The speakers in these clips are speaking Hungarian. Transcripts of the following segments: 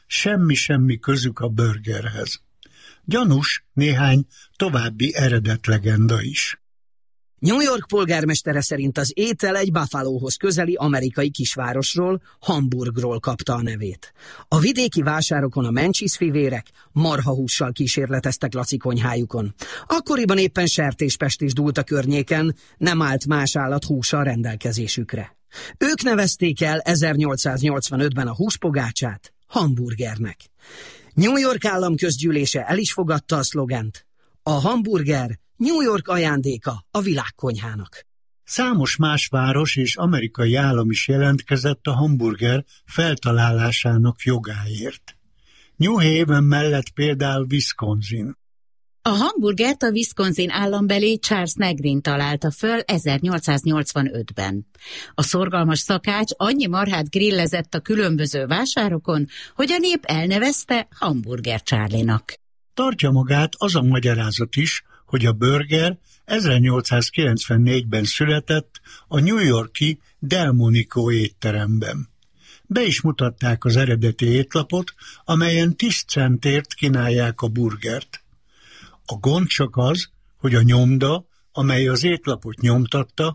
semmi közük a burgerhez. Gyanús néhány további eredetlegenda is. New York polgármestere szerint az étel egy Buffalohoz közeli amerikai kisvárosról, Hamburgról kapta a nevét. A vidéki vásárokon a Menchis fivérek marhahússal kísérleteztek Laci konyhájukon. Akkoriban éppen sertéspestés dúlt a környéken, nem állt más állat húsa rendelkezésükre. Ők nevezték el 1885-ben a húspogácsát hamburgernek. New York államközgyűlése el is fogadta a szlogent: a hamburger New York ajándéka a világkonyhának. Számos más város és amerikai állam is jelentkezett a hamburger feltalálásának jogáért. New Haven mellett például Wisconsin. A hamburgert a Wisconsin állambeli Charles Negrin találta föl 1885-ben. A szorgalmas szakács annyi marhát grillezett a különböző vásárokon, hogy a nép elnevezte Hamburger Charlie-nak. Tartja magát az a magyarázat is, hogy a burger 1894-ben született a New York-i Delmonico étteremben. Be is mutatták az eredeti étlapot, amelyen 10 centért kínálják a burgert. A gond csak az, hogy a nyomda, amely az étlapot nyomtatta,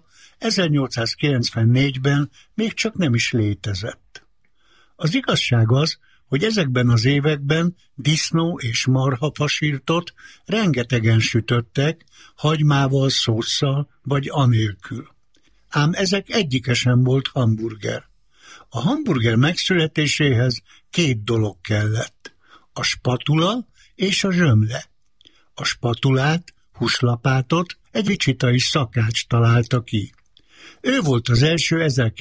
1894-ben még csak nem is létezett. Az igazság az, hogy ezekben az években disznó és marhafasírtot rengetegen sütöttek, hagymával, szósszal vagy anélkül. Ám ezek egyike sem volt hamburger. A hamburger megszületéséhez 2 dolog kellett: a spatula és a zsömle. A spatulát, húslapátot egy vicsitai szakács találta ki. Ő volt az első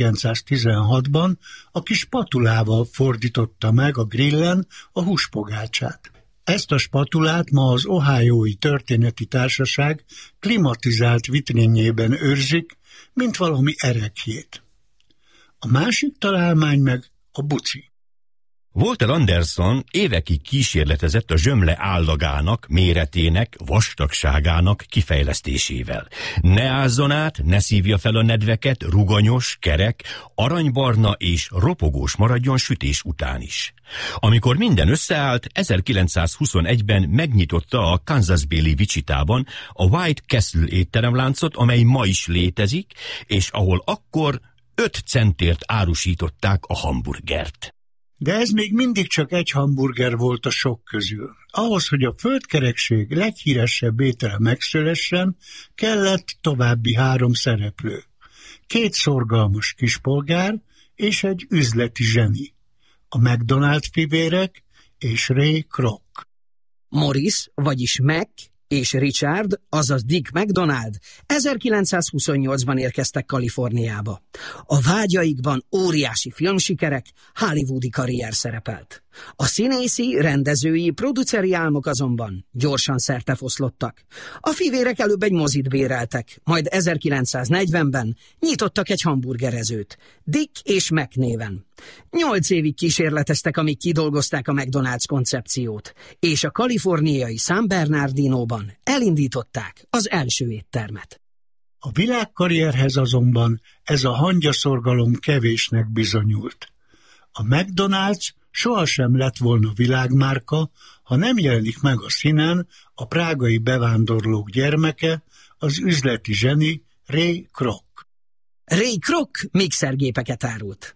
1916-ban, aki spatulával fordította meg a grillen a húspogácsát. Ezt a spatulát ma az Ohiói Történeti Társaság klimatizált vitrínjében őrzik, mint valami ereklyét. A másik találmány meg a buci. Walter Anderson évekig kísérletezett a zsömle állagának, méretének, vastagságának kifejlesztésével. Ne ázzon át, ne szívja fel a nedveket, ruganyos, kerek, aranybarna és ropogós maradjon sütés után is. Amikor minden összeállt, 1921-ben megnyitotta a Kansas-béli Wichitában a White Castle étteremláncot, amely ma is létezik, és ahol akkor 5 centért árusították a hamburgert. De ez még mindig csak egy hamburger volt a sok közül. Ahhoz, hogy a földkerekség leghíresebb étele megszülessen, kellett további 3 szereplő. 2 szorgalmas kispolgár és egy üzleti zseni. A McDonald fivérek és Ray Kroc. Morris, vagyis Mac és Richard, azaz Dick McDonald 1928-ban érkeztek Kaliforniába. A vágyaikban óriási filmsikerek, hollywoodi karrier szerepelt. A színészi, rendezői, produceri álmok azonban gyorsan szertefoszlottak. A fivérek előbb egy mozit béreltek, majd 1940-ben nyitottak egy hamburgerezőt, Dick és Mac néven. 8 évig kísérleteztek, amíg kidolgozták a McDonald's koncepciót, és a kaliforniai San Bernardinóban elindították az első éttermet. A világkarrierhez azonban ez a hangyaszorgalom kevésnek bizonyult. A McDonald's sohasem lett volna világmárka, ha nem jelenik meg a színen a prágai bevándorlók gyermeke, az üzleti zseni Ray Kroc. Ray Kroc mixergépeket árult.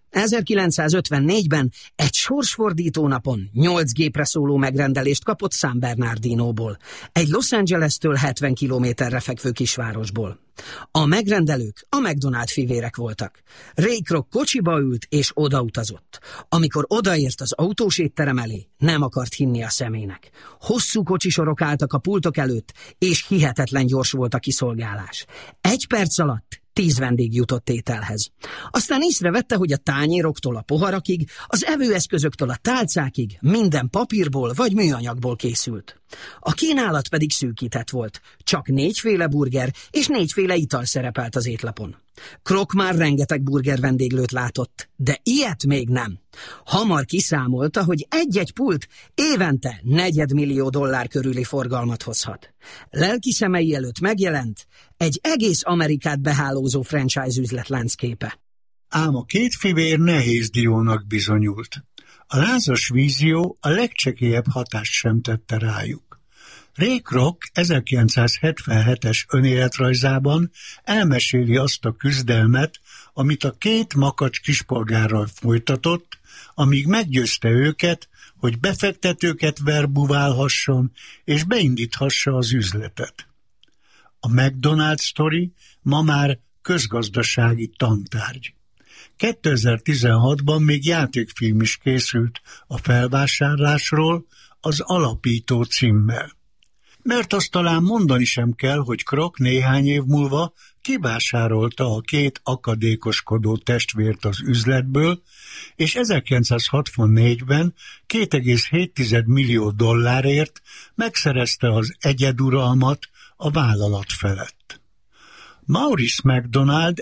1954-ben egy sorsfordító napon 8 gépre szóló megrendelést kapott San Bernardinóból, egy Los Angeles-től 70 kilométerre fekvő kisvárosból. A megrendelők a McDonald fivérek voltak. Ray Kroc kocsiba ült és odautazott. Amikor odaért az autós étterem elé, nem akart hinni a szemének. Hosszú kocsisorok álltak a pultok előtt, és hihetetlen gyors volt a kiszolgálás. 1 perc alatt 10 vendég jutott ételhez. Aztán észrevette, hogy a tányéroktól a poharakig, az evőeszközöktől a tálcákig minden papírból vagy műanyagból készült. A kínálat pedig szűkített volt. Csak 4 féle burger és 4 féle ital szerepelt az étlapon. Kroc már rengeteg burger vendéglőt látott, de ilyet még nem. Hamar kiszámolta, hogy egy-egy pult évente $400 millió körüli forgalmat hozhat. Lelki szemei előtt megjelent egy egész Amerikát behálózó franchise üzletlánc képe. Ám a 2 fivér nehéz diónak bizonyult. A lázas vízió a legcsekélyebb hatást sem tette rájuk. Ray Kroc 1977-es önéletrajzában elmeséli azt a küzdelmet, amit a két makacs kispolgárral folytatott, amíg meggyőzte őket, hogy befektetőket verbuválhasson és beindíthassa az üzletet. A McDonald's sztori ma már közgazdasági tantárgy. 2016-ban még játékfilm is készült a felvásárlásról az Alapító címmel. Mert azt talán mondani sem kell, hogy Kroc néhány év múlva kivásárolta a két akadékoskodó testvért az üzletből, és 1964-ben $2,7 millió megszerezte az egyeduralmat a vállalat felett. Maurice McDonald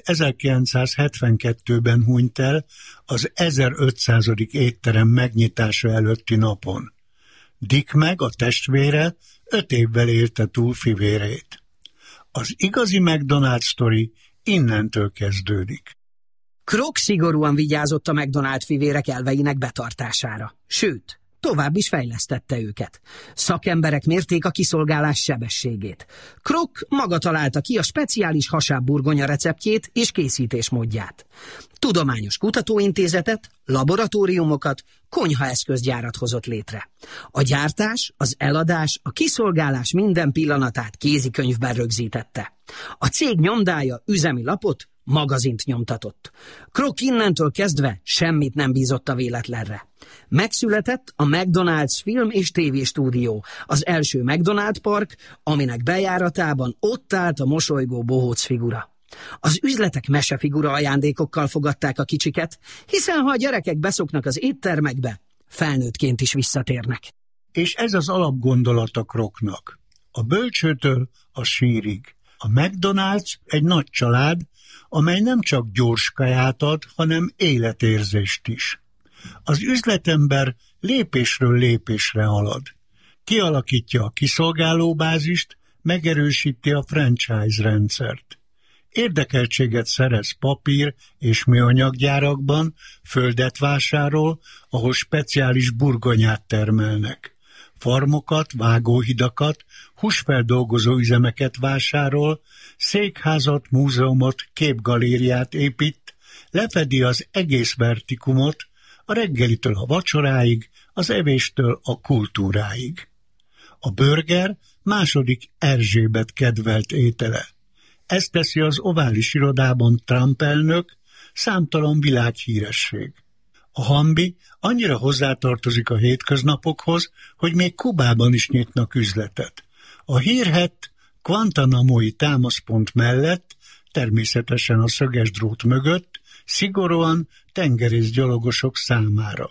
1972-ben hunyt el az 1500. étterem megnyitása előtti napon. Dick meg, a testvére, 5 évvel élte túl fivérét. Az igazi McDonald sztori innentől kezdődik. Kroc szigorúan vigyázott a McDonald fivérek elveinek betartására. Sőt, tovább is fejlesztette őket. Szakemberek mérték a kiszolgálás sebességét. Kroc maga találta ki a speciális hasábburgonya receptjét és készítésmódját. Tudományos kutatóintézetet, laboratóriumokat, konyhaeszközgyárat hozott létre. A gyártás, az eladás, a kiszolgálás minden pillanatát kézikönyvben rögzítette. A cég nyomdája üzemi lapot, magazint nyomtatott. Kroc innentől kezdve semmit nem bízott a véletlenre. Megszületett a McDonald's film és tévéstúdió, az első McDonald park, aminek bejáratában ott állt a mosolygó bohóc figura. Az üzletek mesefigura ajándékokkal fogadták a kicsiket, hiszen ha a gyerekek beszoknak az éttermekbe, felnőttként is visszatérnek. És ez az alapgondolata Krocnak. A bölcsőtől a sírig. A McDonald's egy nagy család, amely nem csak gyors kaját ad, hanem életérzést is. Az üzletember lépésről lépésre halad. Kialakítja a kiszolgálóbázist, megerősíti a franchise rendszert. Érdekeltséget szerez papír- és műanyaggyárakban, földet vásárol, ahol speciális burgonyát termelnek. Farmokat, vágóhidakat, húsfeldolgozó üzemeket vásárol, székházat, múzeumot, képgalériát épít, lefedi az egész vertikumot, a reggelitől a vacsoráig, az evéstől a kultúráig. A burger második Erzsébet kedvelt étele. Ezt teszi az ovális irodában Trump elnök, számtalan világhíresség. A hambi annyira hozzátartozik a hétköznapokhoz, hogy még Kubában is nyitnak üzletet. A hírhedt Guantanamo-i támaszpont mellett, természetesen a szöges drót mögött, szigorúan tengerészgyalogosok számára.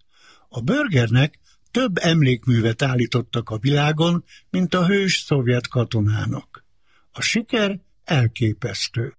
A burgernek több emlékművet állítottak a világon, mint a hős szovjet katonának. A siker elképesztő.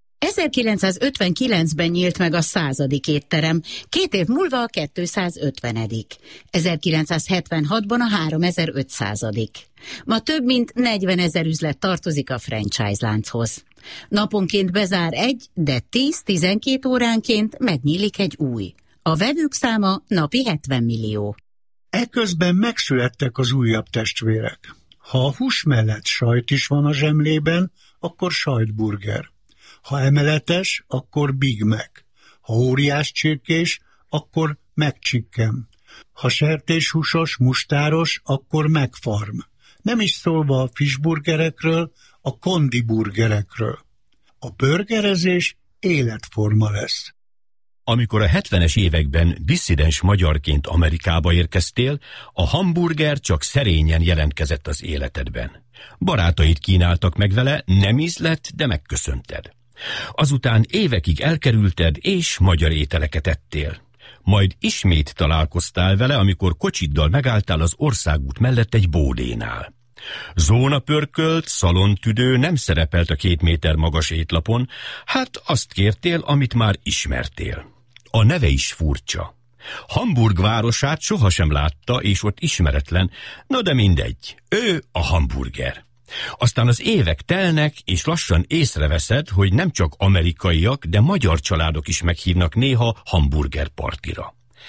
1959-ben nyílt meg a 100. étterem, 2 év múlva a 250. 1976-ban a 3500. Ma több mint 40 000 üzlet tartozik a franchise lánchoz. Naponként bezár egy, de 10-12 óránként megnyílik egy új. A vevők száma napi 70 millió. Eközben megszülettek az újabb testvérek. Ha a hús mellett sajt is van a zsemlében, akkor sajtburger. Ha emeletes, akkor Big Mac. Ha óriás csirkés, akkor McChicken. Ha sertéshúsos, mustáros, akkor McFarm. Nem is szólva a fishburgerekről, a kondiburgerekről. A burgerezés életforma lesz. Amikor a 70-es években disszidens magyarként Amerikába érkeztél, a hamburger csak szerényen jelentkezett az életedben. Barátaid kínáltak meg vele, nem ízlett, de megköszönted. Azután évekig elkerülted, és magyar ételeket ettél. Majd ismét találkoztál vele, amikor kocsiddal megálltál az országút mellett egy bódénál. Zónapörkölt, szalontüdő nem szerepelt a 2 méter magas étlapon, hát azt kértél, amit már ismertél. A neve is furcsa. Hamburg városát sohasem látta, és ott ismeretlen, na de mindegy, ő a hamburger. Aztán az évek telnek, és lassan észreveszed, hogy nem csak amerikaiak, de magyar családok is meghívnak néha hamburger partira.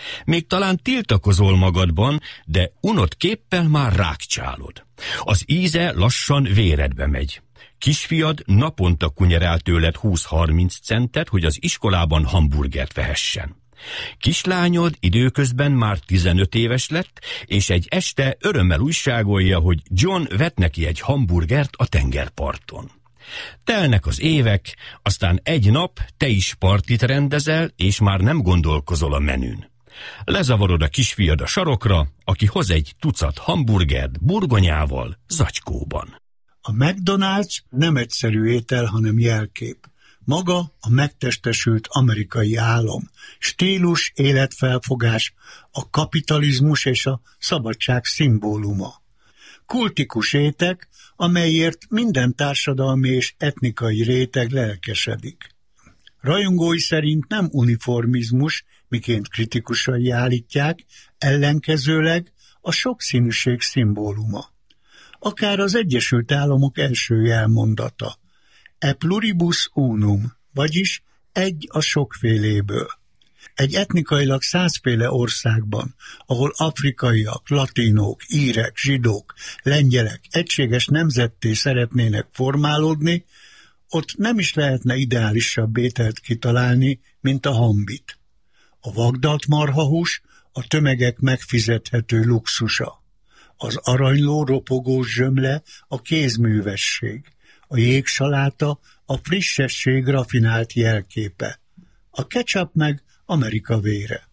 Még talán tiltakozol magadban, de unott képpel már rákcsálod. Az íze lassan véredbe megy. Kisfiad naponta kunyerál tőled 20-30 centet, hogy az iskolában hamburgert vehessen. Kislányod időközben már 15 éves lett, és egy este örömmel újságolja, hogy John vett neki egy hamburgert a tengerparton. Telnek az évek, aztán egy nap te is partit rendezel, és már nem gondolkozol a menün. Lezavarod a kisfiad a sarokra, aki hoz egy tucat hamburgert burgonyával, zacskóban. A McDonald's nem egyszerű étel, hanem jelkép. Maga a megtestesült amerikai álom, stílus, életfelfogás, a kapitalizmus és a szabadság szimbóluma. Kultikus étek, amelyért minden társadalmi és etnikai réteg lelkesedik. Rajongói szerint nem uniformizmus, miként kritikusai állítják, ellenkezőleg a sokszínűség szimbóluma. Akár az Egyesült Államok első jelmondata, e pluribus unum, vagyis egy a sokféléből. Egy etnikailag 100 féle országban, ahol afrikaiak, latinók, írek, zsidók, lengyelek egységes nemzetté szeretnének formálódni, ott nem is lehetne ideálisabb ételt kitalálni, mint a hambit. A vagdalt marhahús a tömegek megfizethető luxusa. Az aranyló ropogós zsömle a kézművesség, a jégsaláta a frissesség rafinált jelképe, a ketchup meg Amerika vére.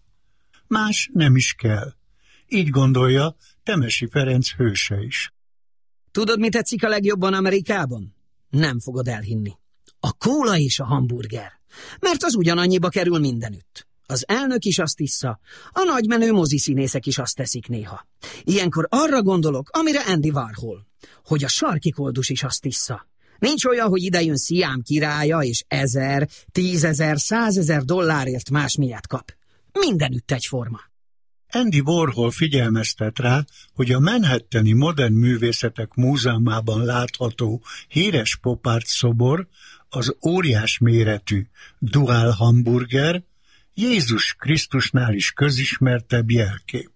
Más nem is kell. Így gondolja Temesi Ferenc hőse is. Tudod, mi tetszik a legjobban Amerikában? Nem fogod elhinni. A kóla és a hamburger. Mert az ugyanannyiba kerül mindenütt. Az elnök is azt issza, a nagymenő moziszínészek is azt teszik néha. Ilyenkor arra gondolok, amire Andy Warhol, hogy a sarki koldus is azt issza. Nincs olyan, hogy idejön Sziám királya, és 1000, 10 000, 100 000 dollárért más miatt kap. Mindenütt egyforma. Andy Warhol figyelmeztet rá, hogy a Manhattani Modern Művészetek Múzeumában látható híres pop art szobor, az óriás méretű duál hamburger, Jézus Krisztusnál is közismertebb jelkép.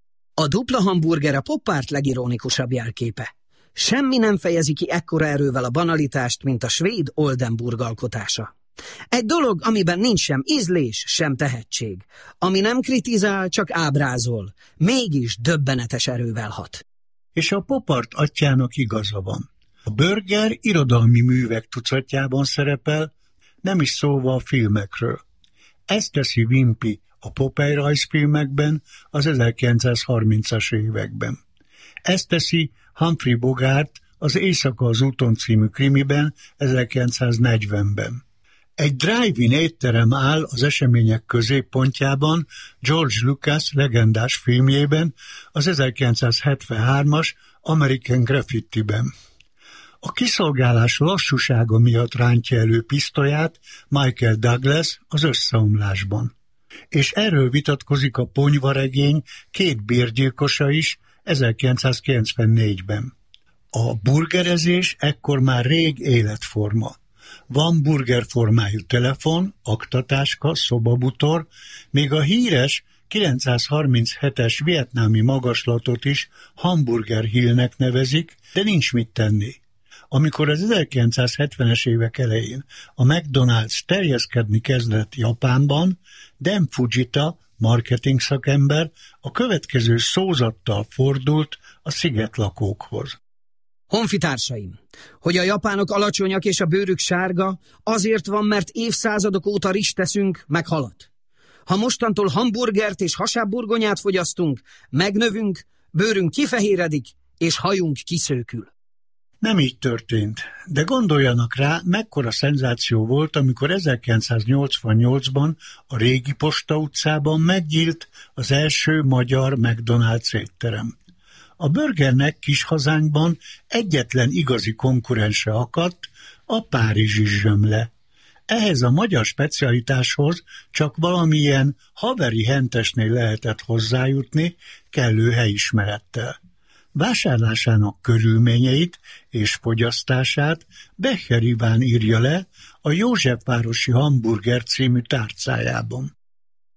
A dupla hamburger a pop art legironikusabb jelképe. Semmi nem fejezi ki ekkora erővel a banalitást, mint a svéd Oldenburg alkotása. Egy dolog, amiben nincs sem ízlés, sem tehetség. Ami nem kritizál, csak ábrázol. Mégis döbbenetes erővel hat. És a pop art atyának igaza van. A burger irodalmi művek tucatjában szerepel, nem is szólva a filmekről. Ezt teszi Wimpy a Popeye rajzfilmekben az 1930-as években. Ezt teszi Humphrey Bogart az Éjszaka az úton című krimiben 1940-ben. Egy drive-in étterem áll az események középpontjában George Lucas legendás filmjében, az 1973-as American Graffiti-ben. A kiszolgálás lassúsága miatt rántja elő pisztolyát Michael Douglas az Összeomlásban. És erről vitatkozik a Ponyvaregény két bérgyilkosa is 1994-ben. A burgerezés ekkor már rég életforma. Van burgerformájú telefon, aktatáska, szobabutor, még a híres 937-es vietnámi magaslatot is Hamburger Hillnek nevezik, de nincs mit tenni. Amikor az 1970-es évek elején a McDonald's terjeszkedni kezdett Japánban, Dan Fujita, marketing szakember, a következő szózattal fordult a szigetlakókhoz. Honfitársaim, hogy a japánok alacsonyak és a bőrük sárga, azért van, mert évszázadok óta rizst teszünk, meg halat. Ha mostantól hamburgert és hasábburgonyát fogyasztunk, megnövünk, bőrünk kifehéredik, és hajunk kiszőkül. Nem így történt, de gondoljanak rá, mekkora szenzáció volt, amikor 1988-ban a régi Posta utcában megnyílt az első magyar McDonald's étterem. A burgernek kis hazánkban egyetlen igazi konkurense akadt, a párizsi zsömle. Ehhez a magyar specialitáshoz csak valamilyen haveri hentesnél lehetett hozzájutni kellő helyismerettel. Vásárlásának körülményeit és fogyasztását Becher Iván írja le a Józsefvárosi Hamburger című tárcájában.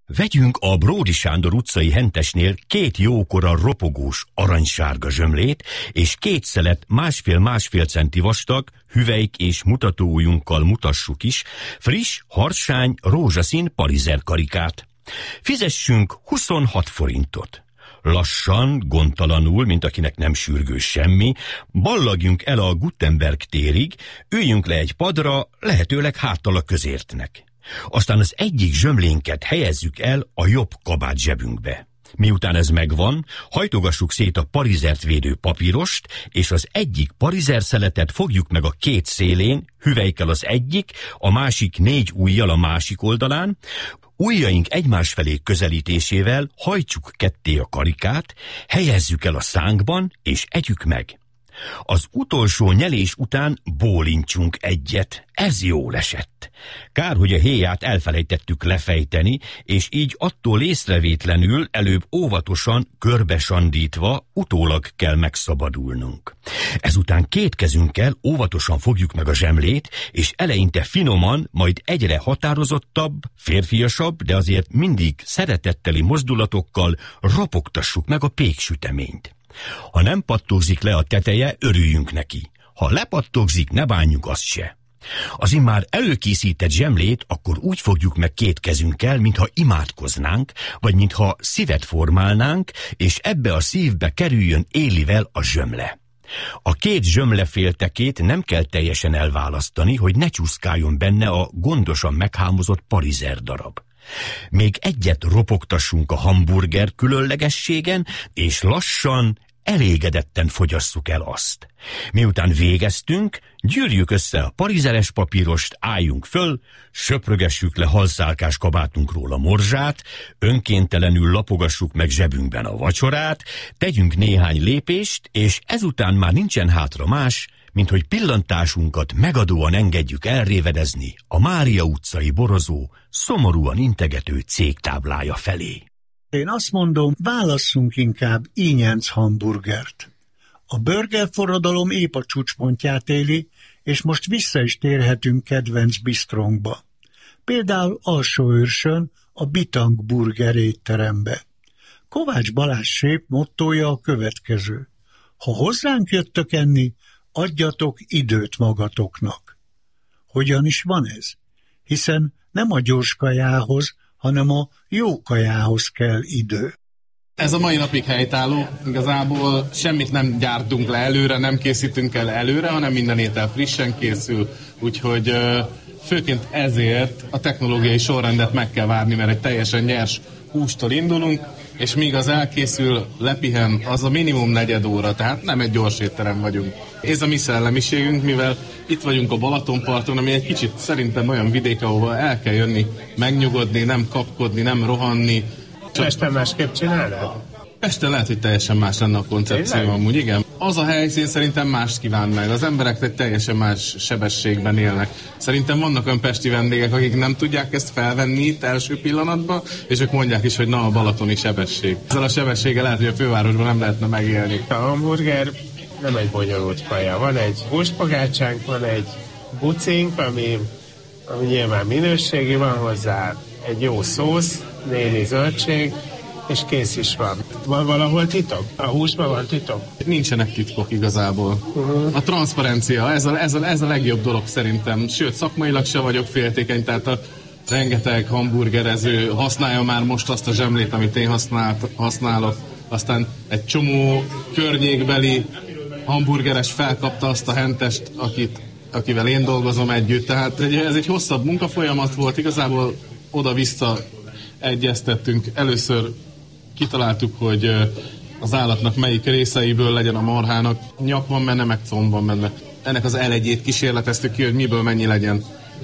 Vegyünk a Bródi Sándor utcai hentesnél 2 jókora ropogós aranysárga zsömlét, és 2 szelet másfél centi vastag, hüvelyk és mutatóujjunkkal mutassuk is, friss, harsány, rózsaszín parizer karikát. Fizessünk 26 forintot. Lassan, gondtalanul, mint akinek nem sürgős semmi, ballagjunk el a Gutenberg térig, üljünk le egy padra, lehetőleg háttal a közértnek. Aztán az egyik zsömlénket helyezzük el a jobb kabát zsebünkbe. Miután ez megvan, hajtogassuk szét a parizert védő papírost, és az egyik parizer-szeletet fogjuk meg a 2 szélén, hüvelykkel az egyik, a másik 4 ujjal a másik oldalán, ujjaink egymás felé közelítésével hajtsuk ketté a karikát, helyezzük el a szánkban, és együk meg. Az utolsó nyelés után bólintsunk egyet, ez jól esett. Kár, hogy a héját elfelejtettük lefejteni, és így attól észrevétlenül előbb óvatosan, körbesandítva utólag kell megszabadulnunk. Ezután 2 kezünkkel óvatosan fogjuk meg a zsemlét, és eleinte finoman, majd egyre határozottabb, férfiasabb, de azért mindig szeretetteli mozdulatokkal ropogtassuk meg a péksüteményt. Ha nem pattogzik le a teteje, örüljünk neki. Ha lepattogzik, ne bánjuk azt se. Az immár előkészített zsemlét akkor úgy fogjuk meg 2 kezünkkel, mintha imádkoznánk, vagy mintha szívet formálnánk, és ebbe a szívbe kerüljön élivel a zsömle. A 2 zsömleféltekét nem kell teljesen elválasztani, hogy ne csúszkáljon benne a gondosan meghámozott parizer darab. Még egyet ropogtassunk a hamburger különlegességen, és lassan, elégedetten fogyasszuk el azt. Miután végeztünk, gyűrjük össze a parizeres papírost, álljunk föl, söprögessük le halszálkás kabátunkról a morzsát, önkéntelenül lapogassuk meg zsebünkben a vacsorát, tegyünk néhány lépést, és ezután már nincsen hátra más, mint hogy pillantásunkat megadóan engedjük elrévedezni a Mária utcai borozó, szomorúan integető cégtáblája felé. Én azt mondom, válasszunk inkább ínyenc hamburgert. A burgerforradalom épp a csúcspontját éli, és most vissza is térhetünk kedvenc bistrónkba. Például Alsóőrsön a Bitang Burger étterembe. Kovács Balázs séf mottója a következő: ha hozzánk jöttök enni, adjatok időt magatoknak. Hogyan is van ez? Hiszen nem a gyors kajához, hanem a jó kajához kell idő. Ez a mai napig helytálló, igazából semmit nem gyártunk le előre, nem készítünk el előre, hanem minden étel frissen készül, úgyhogy főként ezért a technológiai sorrendet meg kell várni, mert egy teljesen nyers hústól indulunk, és míg az elkészül, lepihen, az a minimum 4 óra, tehát nem egy gyors étterem vagyunk. Ez a mi szellemiségünk, mivel itt vagyunk a Balatonparton, ami egy kicsit szerintem olyan vidék, ahova el kell jönni, megnyugodni, nem kapkodni, nem rohanni. Pesten másképp csinálnád? Pesten lehet, hogy teljesen más lenne a koncepció amúgy, igen. Az a helyszín szerintem mást kíván meg. Az emberek egy teljesen más sebességben élnek. Szerintem vannak olyan pesti vendégek, akik nem tudják ezt felvenni itt első pillanatban, és ők mondják is, hogy na, a balatoni sebesség. Ezzel a sebességgel lehet, hogy a fővárosban nem lehetne megélni. A hamburger nem egy bonyolult kaja. Van egy húspagácsánk, van egy bucink, ami nyilván minőségi, van hozzá egy jó szósz, néni zöldség, és kész is van. Van valahol titok? A húsban van titok? Nincsenek titkok igazából. A transzparencia, ez a legjobb dolog szerintem. Sőt, szakmailag se vagyok féltékeny, tehát a rengeteg hamburgerező használja már most azt a zsemlét, amit én használok. Aztán egy csomó környékbeli hamburgeres felkapta azt a hentest, akivel én dolgozom együtt. Tehát ez egy hosszabb munkafolyamat volt, igazából oda-vissza egyeztettünk. Először kitaláltuk, hogy az állatnak melyik részeiből legyen a marhának. Nyak van benne, meg comb van benne. Ennek az elegyét kísérleteztük ki, hogy miből mennyi legyen.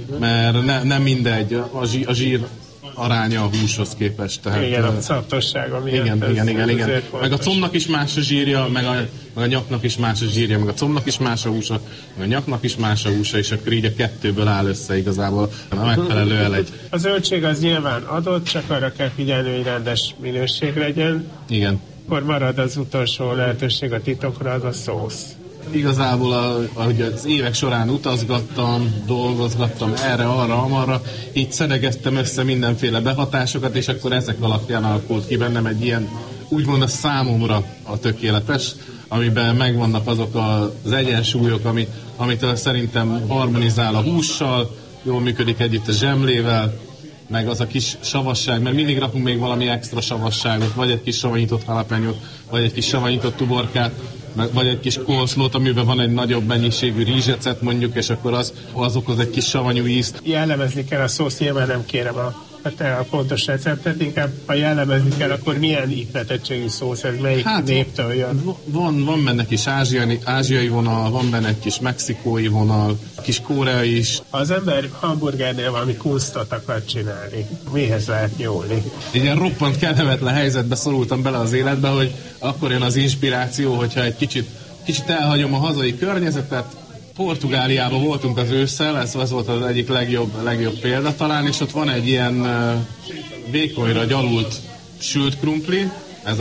Mert nem mindegy a zsír aránya a húshoz képest. Tehát, igen, a szartossága miatt. Igen. Meg a combnak is más a zsírja, meg a nyaknak is más a zsírja, meg a combnak is más a húsa, meg a nyaknak is más a húsa, és akkor így a kettőből áll össze igazából a megfelelő elegy. A zöldség az nyilván adott, csak arra kell figyelni, hogy rendes minőség legyen. Igen. Akkor marad az utolsó lehetőség a titokra, az a szósz. Igazából ahogy az évek során utazgattam, dolgozgattam erre-arra, amarra, így szedegeztem össze mindenféle behatásokat, és akkor ezek alapján alakult ki bennem egy ilyen, úgymond a számomra a tökéletes, amiben megvannak azok az egyensúlyok, amitől szerintem harmonizál a hússal, jól működik együtt a zsemlével, meg az a kis savasság, mert mindig rakunk még valami extra savasságot, vagy egy kis savanyított jalapenyót, vagy egy kis savanyított tuborkát, vagy egy kis coleslawt, amiben van egy nagyobb mennyiségű rizsecet mondjuk, és akkor az okoz egy kis savanyú ízt. Jellemezni kell a szószt, nyilván nem kérem a pontos receptet, inkább ha jellemezni kell, akkor milyen ízletettségű szósz, ez melyik néptől jön? Van benne kis ázsiai vonal, van benne egy kis mexikói vonal, kis koreai is. Ha az ember hamburgernél valami kunstot akar csinálni, mihez lehet nyúlni? Egy ilyen roppant kellemetlen helyzetbe szorultam bele az életbe, hogy akkor jön az inspiráció, hogyha egy kicsit elhagyom a hazai környezetet. Portugáliában voltunk az ősszel, ez volt az egyik legjobb példa talán, és ott van egy ilyen vékonyra gyalult sült krumpli, ez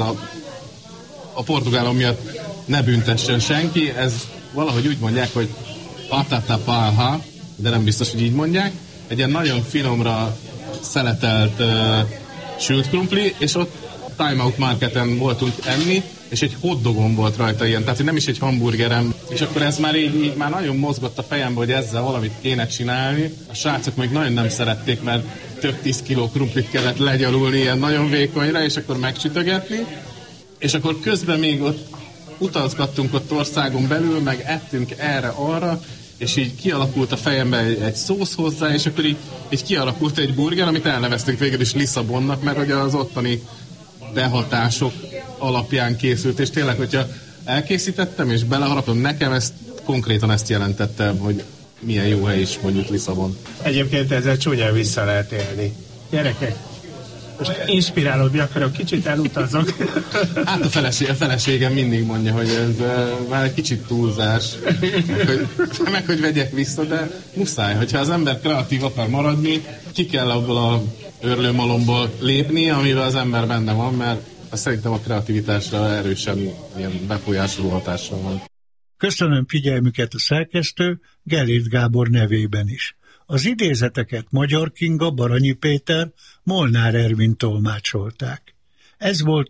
a portugálom miatt ne büntessen senki, ez valahogy úgy mondják, hogy patata palha, de nem biztos, hogy így mondják, egy ilyen nagyon finomra szeletelt sült krumpli, és ott Time Out Marketen voltunk enni, és egy hotdogon volt rajta ilyen, tehát nem is egy hamburgerem, és akkor ez már így már nagyon mozgott a fejembe, hogy ezzel valamit kéne csinálni. A srácok még nagyon nem szerették, mert több 10 kiló krumplit kellett legyalulni ilyen nagyon vékonyra, és akkor megcsütögetni. És akkor közben még ott utazgattunk ott országon belül, meg ettünk erre-arra, és így kialakult a fejembe egy szósz hozzá, és akkor így kialakult egy burger, amit elneveztünk végül is Lisszabonnak, mert hogy az ottani behatások alapján készült, és tényleg, hogyha elkészítettem és beleharaptam, nekem konkrétan ezt jelentette, hogy milyen jó hely is mondjuk Lisszabon. Egyébként ezzel csúnyán vissza lehet élni. Gyerekek, most inspirálódni akarok, kicsit elutazok. Hát a feleségem mindig mondja, hogy ez már egy kicsit túlzás, meg hogy vegyek vissza, de muszáj, hogyha az ember kreatív akar maradni, ki kell abból a őrlőmalomból lépni, amivel az ember benne van, mert szerintem a kreativitásra erősen ilyen befolyásoló hatással van. Köszönöm figyelmüket a szerkesztő Gellért Gábor nevében is. Az idézeteket Magyar Kinga, Baranyi Péter, Molnár Ervin tolmácsolták. Ez volt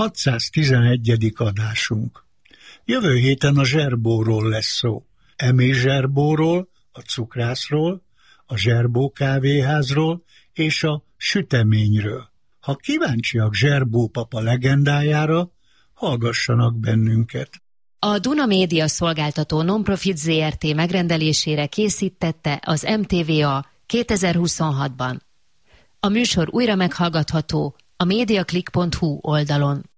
611. adásunk. Jövő héten a zserbóról lesz szó. Emés zserbóról, a cukrászról, a zserbó kávéházról és a süteményről. Ha kíváncsiak Zserbó papa legendájára, hallgassanak bennünket. A Duna Média Szolgáltató Nonprofit Zrt. Megrendelésére készítette az MTVA 2026-ban. A műsor újra meghallgatható a mediaclick.hu oldalon.